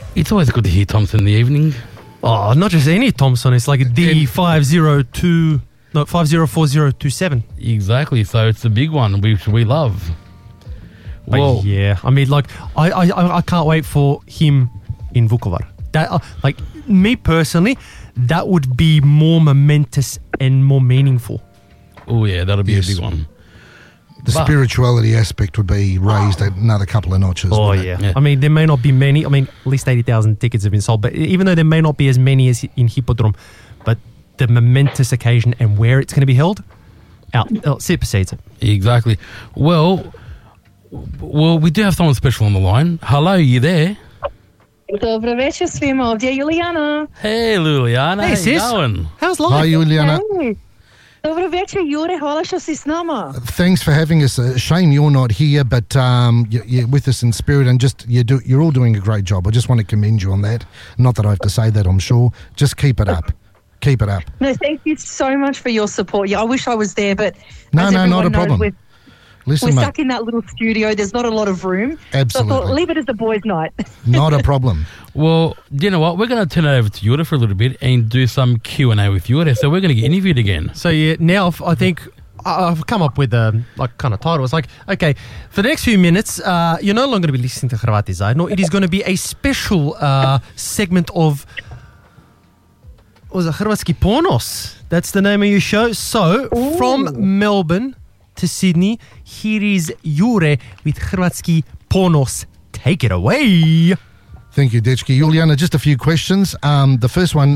It's always good to hear Thompson in the evening. Oh, not just any Thompson. It's like a D504027. Exactly. So it's the big one which we love. Well, yeah. I mean, like, I can't wait for him in Vukovar. That, like, me personally, that would be more momentous and more meaningful. Oh, yeah, that'll be a big one. The spirituality aspect would be raised another couple of notches. Oh, yeah. I mean, there may not be many. I mean, at least 80,000 tickets have been sold. But even though there may not be as many as in Hippodrome, but the momentous occasion and where it's going to be held, supersedes it. Exactly. Well, we do have someone special on the line. Hello, you there? Dobro večer svima, ovdje je Julijana. Hey, Julijana. Hey, sis. How you going? How's life? Hi, Julijana. Hey. Dobro večer, Jure, hvala što si s nama. Thanks for having us. Shame you're not here, but you're with us in spirit, and just you're all doing a great job. I just want to commend you on that. Not that I have to say that, I'm sure. Just keep it up. Keep it up. No, thank you so much for your support. Yeah, I wish I was there, but no, not a problem. Listen, we're mate, stuck in that little studio. There's not a lot of room. Absolutely. So I thought, leave it as a boys' night. Not a problem. Well, you know what? We're going to turn it over to Jure for a little bit and do some Q&A with Jure. So we're going to get interviewed again. So yeah, now I think I've come up with a kind of title. It's like, okay, for the next few minutes, you're no longer going to be listening to Hrvati Zajedno. It is going to be a special segment of Hrvatski Ponos. That's the name of your show. So from Melbourne to Sydney, here is Jure with Hrvatski Ponos. Take it away. Thank you, Dečki. Julijana, just a few questions. The first one,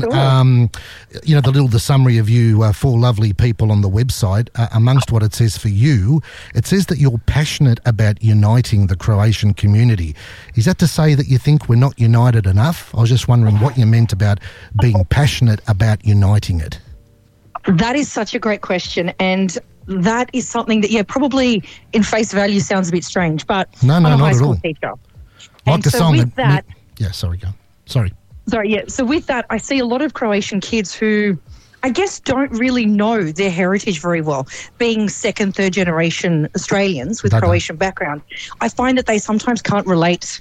the summary of you, four lovely people on the website, amongst what it says for you, it says that you're passionate about uniting the Croatian community. Is that to say that you think we're not united enough? I was just wondering what you meant about being passionate about uniting it. That is such a great question, and that is something that, probably in face value sounds a bit strange, but no, I'm a high not at school all. teacher. Like and the so song. With that, sorry, go. Sorry. So with that, I see a lot of Croatian kids who, I guess, don't really know their heritage very well. Being second, third generation Australians with Croatian background, I find that they sometimes can't relate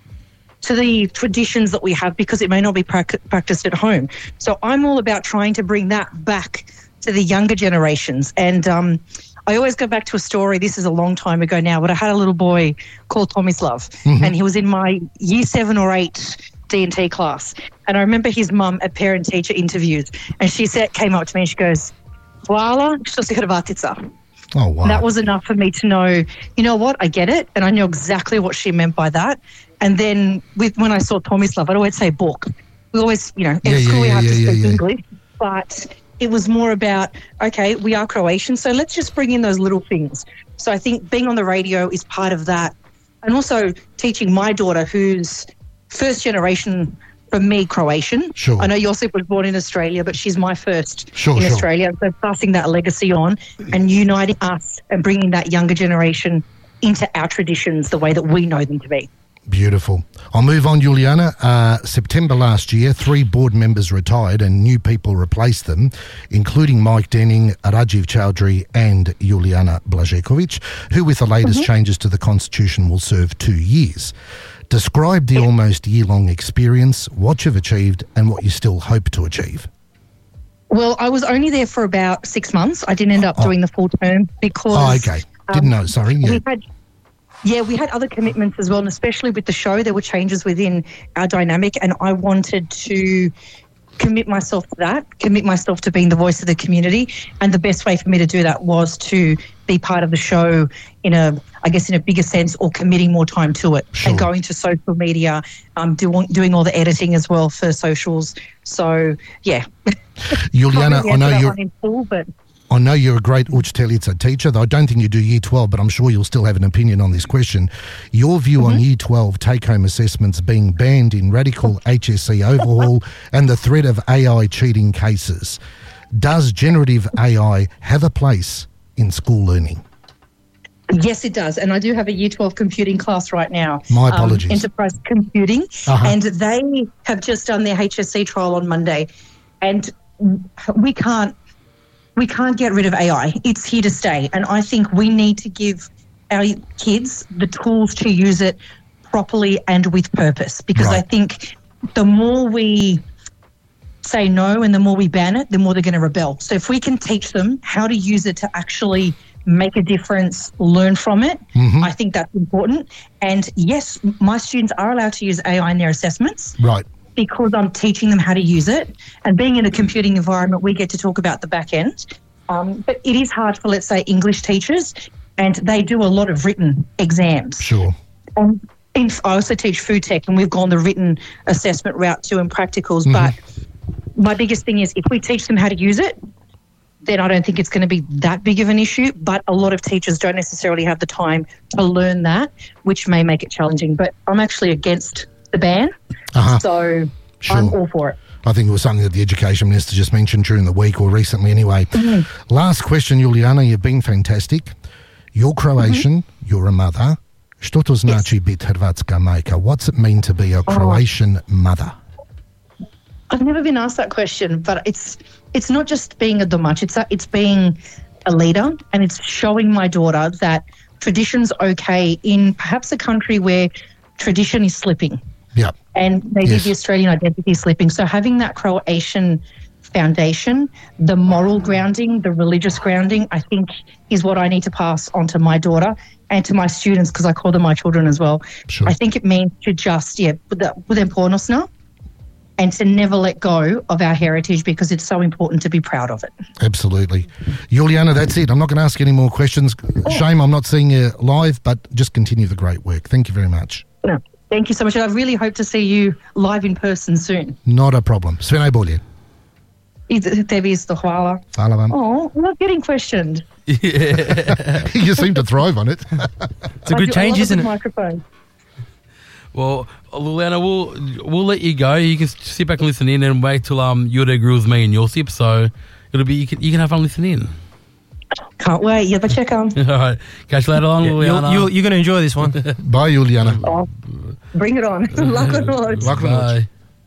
to the traditions that we have because it may not be practiced at home. So I'm all about trying to bring that back to the younger generations. And I always go back to a story. This is a long time ago now, but I had a little boy called Tomislav, and he was in my year 7 or 8 D&T class. And I remember his mum at parent-teacher interviews, and she came up to me and she goes, "Hvala što si Hrvatica." Oh, wow. That was enough for me to know, you know what, I get it, and I knew exactly what she meant by that. And then when I saw Tomislav, I'd always say "bok." We always, in school we have to speak English, but it was more about, okay, we are Croatian, so let's just bring in those little things. So I think being on the radio is part of that. And also teaching my daughter, who's first generation from me, Croatian. Sure. I know Josip was born in Australia, but she's my first in sure. Australia. So passing that legacy on and uniting us and bringing that younger generation into our traditions the way that we know them to be. Beautiful. I'll move on, Julijana. September last year, 3 board members retired and new people replaced them, including Mike Denning, Rajiv Chowdhury and Julijana Blažeković, who with the latest changes to the Constitution will serve 2 years. Describe the almost year-long experience, what you've achieved and what you still hope to achieve. Well, I was only there for about 6 months. I didn't end up doing the full term because... Oh, okay. Didn't know, sorry. We had other commitments as well, and especially with the show, there were changes within our dynamic, and I wanted to commit myself to that, commit myself to being the voice of the community, and the best way for me to do that was to be part of the show in a bigger sense, or committing more time to it, and going to social media, doing all the editing as well for socials. So, yeah. Julijana, I know you're a great Učiteljica teacher, though I don't think you do Year 12, but I'm sure you'll still have an opinion on this question. Your view on Year 12 take-home assessments being banned in radical HSC overhaul and the threat of AI cheating cases. Does generative AI have a place in school learning? Yes, it does. And I do have a Year 12 computing class right now. My apologies. Enterprise Computing. And they have just done their HSC trial on Monday. And we can't get rid of AI. It's here to stay. And I think we need to give our kids the tools to use it properly and with purpose. Because I think the more we say no and the more we ban it, the more they're going to rebel. So if we can teach them how to use it to actually make a difference, learn from it, I think that's important. And yes, my students are allowed to use AI in their assessments. Right. Because I'm teaching them how to use it. And being in a computing environment, we get to talk about the back end. But it is hard for, let's say, English teachers, and they do a lot of written exams. Sure. I also teach food tech, and we've gone the written assessment route too, and practicals. But my biggest thing is if we teach them how to use it, then I don't think it's going to be that big of an issue. But a lot of teachers don't necessarily have the time to learn that, which may make it challenging. But I'm actually against the ban, so Sure. I'm all for it. I think it was something that the Education Minister just mentioned during the week or recently anyway. Last question, Julijana, you've been fantastic. You're Croatian, you're a mother. Što to znači biti Hrvatska majka? What's it mean to be a Croatian mother? I've never been asked that question, but it's not just being a domac, it's being a leader, and it's showing my daughter that tradition's okay in perhaps a country where tradition is slipping. Yeah. And maybe the Australian identity is slipping. So having that Croatian foundation, the moral grounding, the religious grounding, I think is what I need to pass on to my daughter and to my students, because I call them my children as well. Sure. I think it means to just, budem ponosna and to never let go of our heritage, because it's so important to be proud of it. Absolutely. Julijana, that's it. I'm not going to ask you any more questions. Shame I'm not seeing you live, but just continue the great work. Thank you very much. No, thank you so much. I really hope to see you live in person soon. Not a problem. Sve najbolje. Tebi isto hvala. Hvala vam. Oh, I'm not getting questioned. You seem to thrive on it. It's a good change, isn't it? Microphone. Well, Julijana, we'll let you go. You can sit back and listen in and wait till Yura grills me and Josip. So it'll be you can have fun listening in. Can't wait. Yeah, but check on. All right, catch you later on, Julijana. You're going to enjoy this one. Bye, Julijana. Oh, bring it on. Luck on road. Luck on road.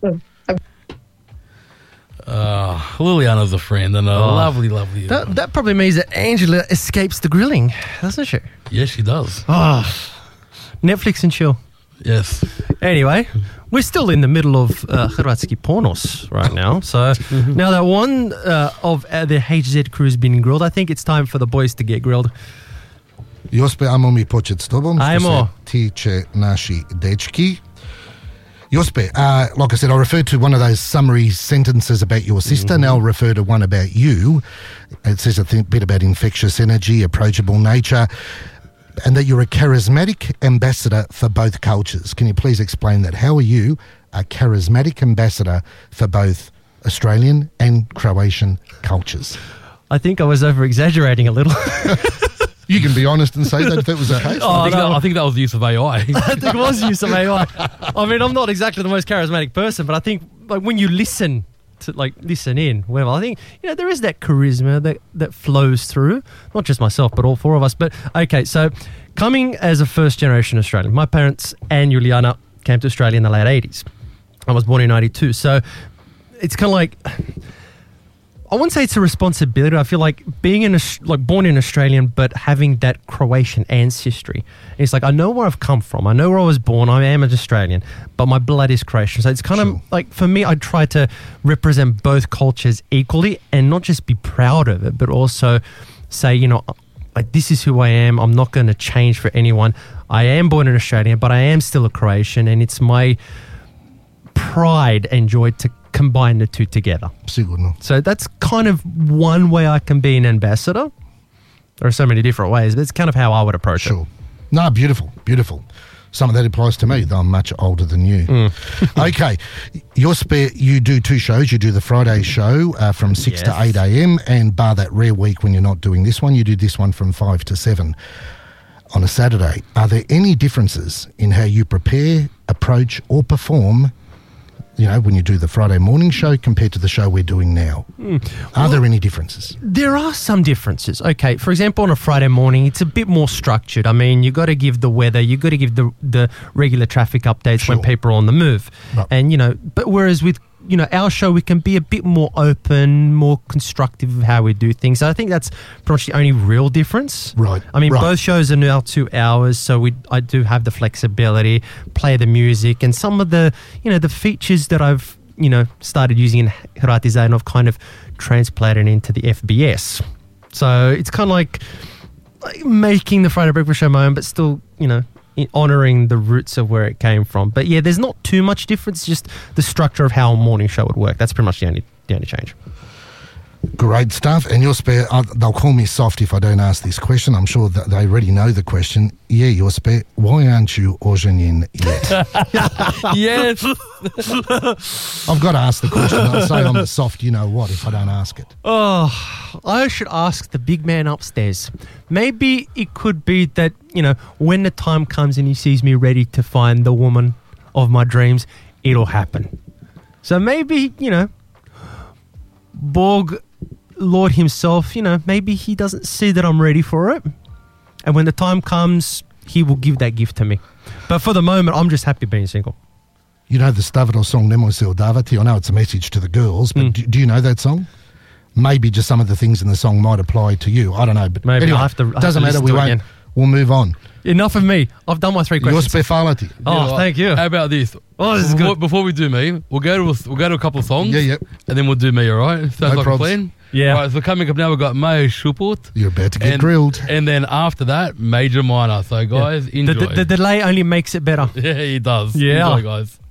Julijana's a friend and a lovely. That probably means that Angela escapes the grilling, doesn't she? Yes, she does. Netflix and chill. Yes. Anyway, we're still in the middle of Hrvatski Ponos right now. So now that one of the HZ crew has been grilled, I think it's time for the boys to get grilled. Jospe, ajmo mi početi s tobom. Ajmo. Što se tiče naši dečki. Jospe, like I said, I referred to one of those summary sentences about your sister. Now I'll refer to one about you. It says a bit about infectious energy, approachable nature, and that you're a charismatic ambassador for both cultures. Can you please explain that? How are you a charismatic ambassador for both Australian and Croatian cultures? I think I was over-exaggerating a little. You can be honest and say that if that was the case. I think that was the use of AI. I think it was use of AI. I mean, I'm not exactly the most charismatic person, but I think like when you listen in, whatever, I think, there is that charisma that flows through, not just myself, but all four of us. But okay, so coming as a first generation Australian, my parents and Julijana came to Australia in the late 80s. I was born in 92. So it's kind of like, I wouldn't say it's a responsibility. I feel like being born in Australian, but having that Croatian ancestry. It's like, I know where I've come from. I know where I was born. I am an Australian, but my blood is Croatian. So it's kind of like, for me, I try to represent both cultures equally and not just be proud of it, but also say, like, this is who I am. I'm not going to change for anyone. I am born in Australia, but I am still a Croatian, and it's my pride and joy to combine the two together. Sigurno. So that's kind of one way I can be an ambassador. There are so many different ways, but it's kind of how I would approach it. No, beautiful. Some of that applies to me, though I'm much older than you. Okay. Jospe, you do two shows. You do the Friday show from 6 to 8 a.m. and bar that rare week when you're not doing this one, you do this one from 5 to 7 on a Saturday. Are there any differences in how you prepare, approach or perform when you do the Friday morning show compared to the show we're doing now? Are there any differences? There are some differences. Okay, for example, on a Friday morning, it's a bit more structured. I mean, you got to give the weather, you got to give the regular traffic updates when people are on the move. Right. And, but whereas with our show, we can be a bit more open, more constructive of how we do things. So I think that's pretty much the only real difference. Right. I mean, right. both shows are now 2 hours, so I do have the flexibility, play the music, and some of the, the features that I've, started using in Hirati Zain, I've kind of transplanted into the FBS. So it's kind of like making the Friday Breakfast Show my own, but still, honouring the roots of where it came from. But yeah, there's not too much difference, just the structure of how a morning show would work. That's pretty much the only change. Great stuff. And your spare, they'll call me soft if I don't ask this question. I'm sure that they already know the question. Yeah, your spare, why aren't you oženjen yet? Yes. I've got to ask the question. I'll say I'm the soft you-know-what if I don't ask it. Oh, I should ask the big man upstairs. Maybe it could be that, when the time comes and he sees me ready to find the woman of my dreams, it'll happen. So maybe, Borg Lord himself, maybe he doesn't see that I'm ready for it. And when the time comes, he will give that gift to me. But for the moment, I'm just happy being single. You know the Stavros song, Nemo Sil Davati? I know it's a message to the girls, but do you know that song? Maybe just some of the things in the song might apply to you. I don't know. But maybe anyway, I'll have to doesn't matter. We'll move on. Enough of me. I've done my 3 questions. Your speciality. Oh, thank you. How about this? Oh, this is good. Before we do me, we'll go to a couple of songs. Yeah. And then we'll do me, all right? Sounds like probs. a plan? Yeah. All right, so coming up now, we've got Mayo Shuput. You're about to get grilled. And then after that, Major Minor. So, guys, enjoy. The delay only makes it better. Yeah, he does. Yeah. Enjoy, guys.